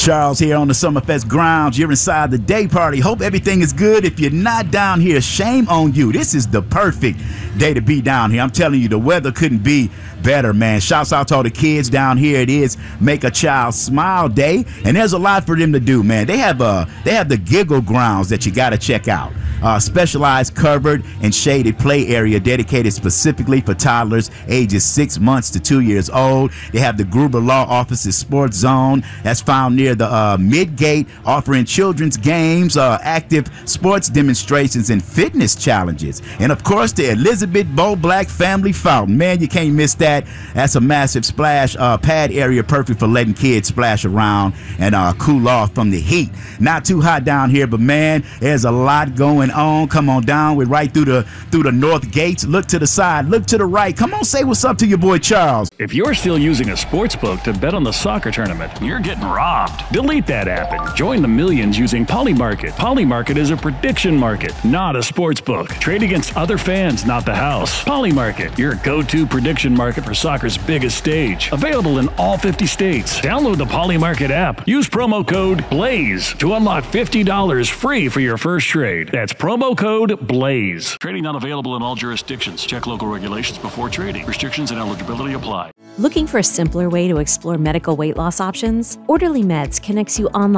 Charles here on the Summerfest grounds. You're inside the day party. Hope everything is good. If you're not down here, shame on you. This is the perfect day to be down here. I'm telling you, the weather couldn't be better, man. Shouts out to all the kids down here. It is Make a Child Smile Day, and there's a lot for them to do, man. They have the Giggle Grounds that you got to check out. Specialized covered and shaded play area dedicated specifically for toddlers ages 6 months to 2 years old. They have the Gruber Law Office's Sports Zone that's found near the Midgate, offering children's games, active sports demonstrations, and fitness challenges. And of course, the Elizabeth Bo Black Family Fountain. Man, you can't miss that. That's a massive splash pad area, perfect for letting kids splash around and cool off from the heat. Not too hot down here, but man, there's a lot going on. Come on down. We're right through the north gates. Look to the side. Look to the right. Come on, say what's up to your boy Charles. If you're still using a sports book to bet on the soccer tournament, you're getting robbed. Delete that app and join the millions using Polymarket. Polymarket is a prediction market, not a sports book. Trade against other fans, not the house. Polymarket, your go-to prediction market for soccer's biggest stage. Available in all 50 states. Download the Polymarket app. Use promo code BLAZE to unlock $50 free for your first trade. That's promo code BLAZE. Trading not available in all jurisdictions. Check local regulations before trading. Restrictions and eligibility apply. Looking for a simpler way to explore medical weight loss options? Orderly Meds connects you online